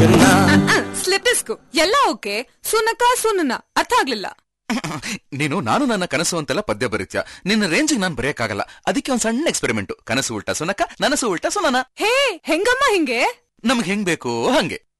Slip disk ಎಲ್ಲ okay, ಸುನಕ ಸುನನ ಅರ್ಥ ಆಗ್ಲಿಲ್ಲ. ನಾನು ನನ್ನ ಕನಸು ಅಂತೆಲ್ಲ ಪದ್ಯ ಬರೀತ್ಯ, ನಿನ್ನ ರೇಂಜಿಗೆ ನಾನ್ ಬರೆಯಕ್ಕಾಗಲ್ಲ. ಅದಕ್ಕೆ ಒಂದ್ ಸಣ್ಣ ಎಕ್ಸ್ಪೆರಿಮೆಂಟ್. ಕನಸು ಉಲ್ಟಾ ಸುನಕ, ನನಸು ಉಲ್ಟಾ ಸುನನ. ಹೇ, ಹೆಂಗಮ್ಮ ಹಿಂಗೆ? ನಮ್ಗೆ ಹೆಂಗ್ ಬೇಕು ಹಂಗೆ.